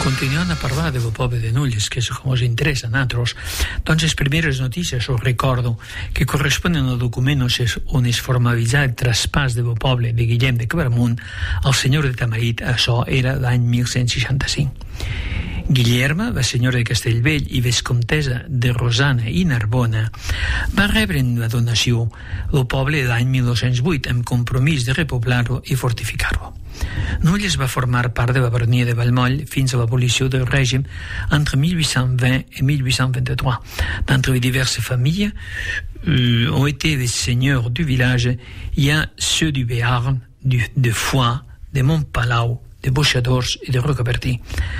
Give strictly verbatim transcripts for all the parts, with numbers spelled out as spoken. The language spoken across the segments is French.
Continuant a parlar del poble de Nulles, que és com ens interessa a nosaltres, doncs les primeres notícies us recordo que corresponen al document on es formalitzà el traspàs del poble de Guillem de Cabramunt al senyor de Tamarit. Això era l'any mil cent seixanta-cinc. Guillerma, la senyora de Castellvell i vescomtessa de Rosana i Narbona, va rebre en la donació el poble l'any mil dos-cents vuit amb compromís de repoblar-lo i fortificar-lo. Nulles va formar part de la baronia de Vallmoll fins a l'abolició del règim entre mille huit cent vingt et mille huit cent vingt-trois. D'entre les diverses familles euh, ont été les seigneurs du village. Il y a ceux du Béarn, du, de Foix, de Montpalau, de Bochadors et de Rocabertí.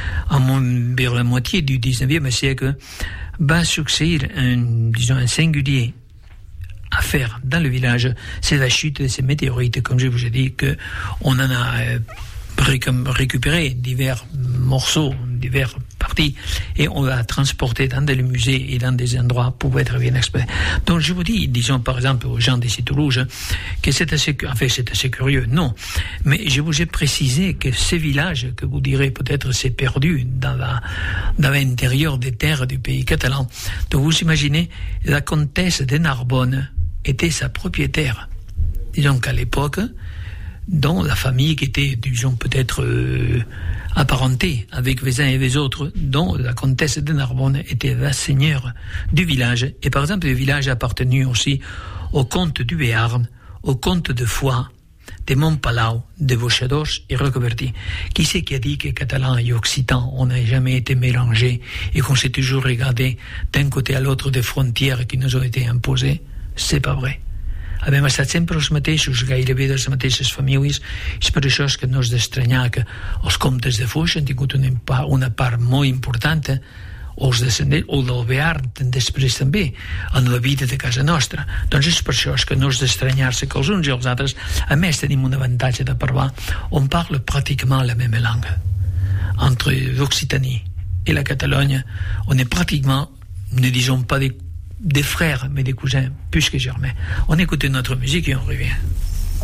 Vers la moitié du dix-neuvième siècle va succéder un, disons, un singulier à faire dans le village, c'est la chute de ces météorites, comme je vous ai dit, que on en a euh, récupéré divers morceaux, divers parties, et on l'a transporté dans des musées et dans des endroits pour être bien exposé. Donc je vous dis, disons par exemple aux gens d'ici Toulouse, que c'est assez, enfin c'est assez curieux, non, mais je vous ai précisé que ces villages, que vous direz peut-être c'est perdu dans la, dans l'intérieur des terres du pays catalan. Donc vous imaginez, la comtesse de Narbonne était sa propriétaire. Disons qu'à l'époque, dont la famille qui était, disons, peut-être euh, apparentée avec les uns et les autres, dont la comtesse de Narbonne était la seigneur du village. Et par exemple, le village appartenu aussi au comte du Béarn, au comte de Foix, de Montpalau, de Bochadors et Rocabertí. Qui c'est qui a dit que catalan et occitan, on n'a jamais été mélangés et qu'on s'est toujours regardé d'un côté à l'autre des frontières qui nous ont été imposées? C'est pas vrai. Hem estat sempre els mateixos, gairebé de les mateixes famílies. És per això que no és d'estranyar que els comtes de Foix han tingut una, una part molt important, o els descendents, o del Béarn després també, en la vida de casa nostra. Doncs és per això que no és d'estranyar-se que els uns i els altres, a més tenim un avantatge de parlar on parla pràcticament la meva langue. Entre l'Occitanie et la Catalogne, on est pratiquement, ne disons pas des des frères, mais des cousins, plus que germains. On écoute notre musique et on revient.